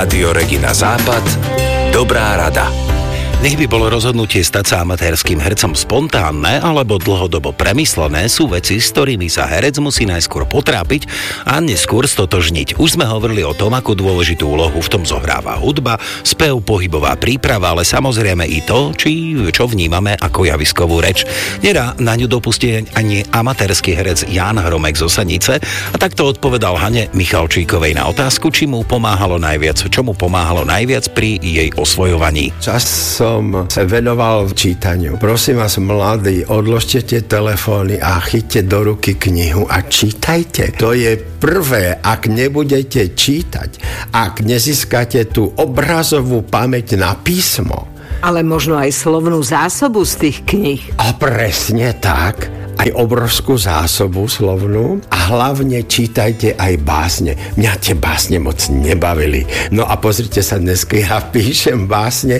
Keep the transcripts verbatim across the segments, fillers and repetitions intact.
Rádio Regina Západ. Dobrá rada. Nech by bolo rozhodnutie stať sa amatérským hercom spontánne alebo dlhodobo premyslené, sú veci, s ktorými sa herec musí najskôr potrápiť a neskôr stotožniť. Už sme hovorili o tom, akú dôležitú úlohu v tom zohráva hudba, spev, pohybová príprava, ale samozrejme i to, či čo vnímame ako javiskovú reč. Nedá na ňu dopustiť ani amatérsky herec Ján Hromek z Osanice a takto odpovedal Hane Michalčíkovej na otázku, či mu pomáhalo najviac, čo mu pomáhalo najviac pri jej osvojovaní. Čas som sa venoval čítaniu. Prosím vás, mladí, odložte tie telefóny a chyťte do ruky knihu a čítajte. To je prvé, ak nebudete čítať, ak nezískate tú obrazovú pamäť na písmo. Ale možno aj slovnú zásobu z tých kníh. A presne tak. Aj obrovskú zásobu slovnú a hlavne čítajte aj básne. Mňa tie básne moc nebavili. No a pozrite sa, dneska ja píšem básne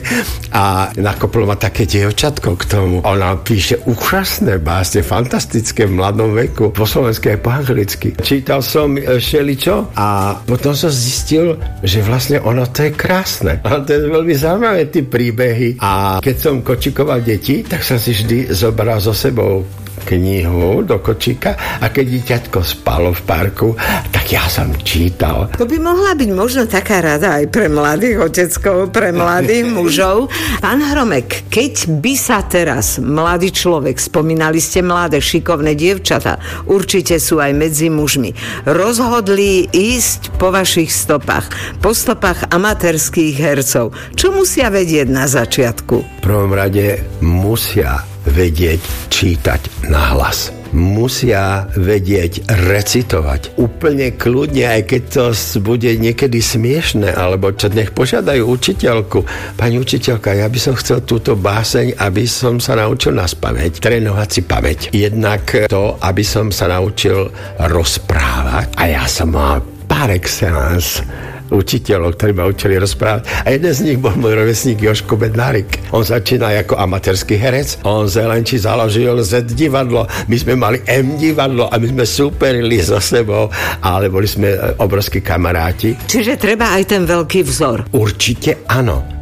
a nakoplo ma také dievčatko k tomu. Ona píše úžasné básne, fantastické v mladom veku, po slovensky aj po anglicky. Čítal som šeličo a potom som zistil, že vlastne ono to je krásne. A to je veľmi zaujímavé, tie príbehy. A keď som kočikoval deti, tak som si vždy zobral so sebou knihu do kočíka a keď dieťatko spalo v parku, tak ja som čítal. To by mohla byť možno taká rada aj pre mladých oteckov, pre mladých mužov. Pán Hromek, keď by sa teraz mladý človek, spomínali ste mladé, šikovné dievčatá, určite sú aj medzi mužmi, rozhodli ísť po vašich stopách, po stopách amatérskych hercov, čo musia vedieť na začiatku? V prvom rade musia vedieť čítať nahlas. Musia vedieť recitovať. Úplne kľudne, aj keď to bude niekedy smiešné, alebo čo, nech požiadajú učiteľku. Pani učiteľka, ja by som chcel túto báseň, aby som sa naučil naspamäť, trénovať si pamäť. Jednak to, aby som sa naučil rozprávať. A ja som mal par excellence učiteľov, ktorí ma učili rozprávať. A jeden z nich bol môj rovesník Jožko Bednárik. On začínal ako amatérsky herec. On z Zelenči založil Z divadlo. My sme mali M divadlo a my sme superili so sebou, ale boli sme obrovskí kamaráti. Čiže treba aj ten veľký vzor. Určite áno.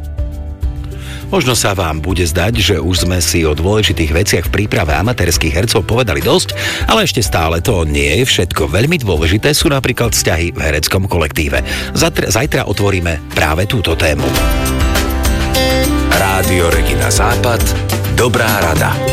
Možno sa vám bude zdať, že už sme si o dôležitých veciach v príprave amatérskych hercov povedali dosť, ale ešte stále to nie je všetko. Veľmi dôležité sú napríklad vzťahy v hereckom kolektíve. Zatra, zajtra otvoríme práve túto tému. Rádio Regina Západ. Dobrá rada.